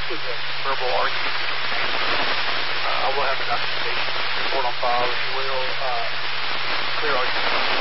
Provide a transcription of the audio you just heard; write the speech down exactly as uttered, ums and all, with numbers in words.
was a verbal argument. Uh, I will have a documentation report on file, if you will. Uh, clear argument.